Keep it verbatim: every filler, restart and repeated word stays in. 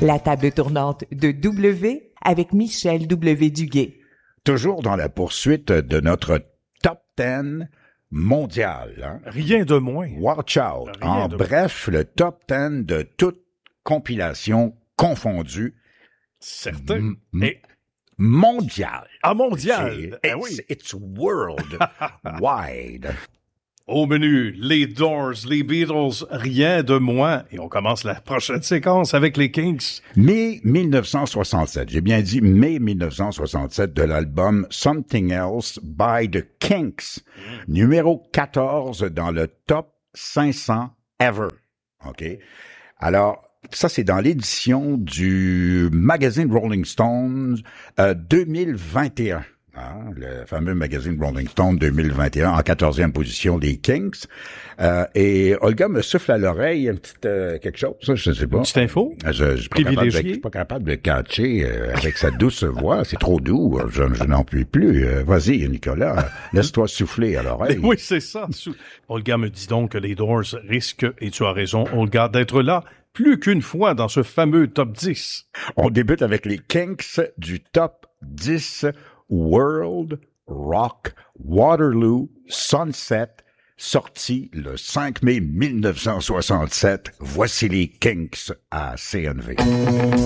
La table tournante de W avec Michel W. Duguay. Toujours dans la poursuite de notre top dix mondial. Hein? Rien de moins. Watch out. Rien en de bref, moins. Le top dix de toute compilation confondue. Certain. M- Et... mondial. Ah, mondial. C'est, ah, it's, oui. it's world wide. Au menu, les Doors, les Beatles, rien de moins. Et on commence la prochaine séquence avec les Kinks. Mai dix-neuf cent soixante-sept. J'ai bien dit mai dix-neuf cent soixante-sept de l'album Something Else by the Kinks. Mm. Numéro quatorze dans le top cinq cents ever. OK? Alors, ça, c'est dans l'édition du magazine Rolling Stones euh, deux mille vingt et un. Hein, le fameux magazine Rolling Stone deux mille vingt et un, en quatorzième position, les Kinks. Euh, et Olga me souffle à l'oreille un petit euh, quelque chose, ça, je ne sais pas. Une petite info? Je, je, suis pas capable de, je suis pas capable de le catcher euh, avec sa douce voix. C'est trop doux. Je, je n'en puis plus. Euh, vas-y, Nicolas, laisse-toi souffler à l'oreille. Oui, c'est ça. Olga me dit donc que les Doors risquent, et tu as raison, Olga, d'être là plus qu'une fois dans ce fameux top dix. On débute avec les Kinks du top dix World Rock Waterloo Sunset, sorti le cinq mai dix-neuf cent soixante-sept. Voici les Kinks à C N V.